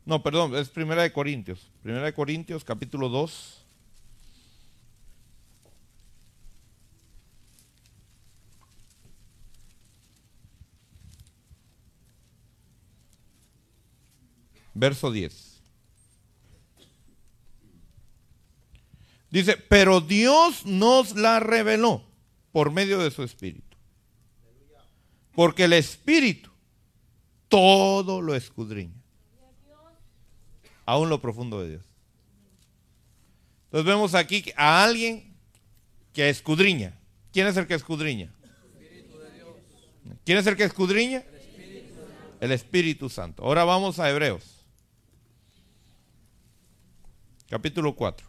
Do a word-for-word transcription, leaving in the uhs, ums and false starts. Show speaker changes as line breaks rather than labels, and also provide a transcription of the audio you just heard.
No, perdón, es Primera de Corintios. Primera de Corintios, capítulo dos. Verso diez. Dice, pero Dios nos la reveló por medio de su Espíritu. Porque el Espíritu todo lo escudriña, aún lo profundo de Dios. Entonces vemos aquí a alguien que escudriña. ¿Quién es el que escudriña? ¿Quién es el que escudriña? El Espíritu Santo. Ahora vamos a Hebreos. Capítulo cuatro.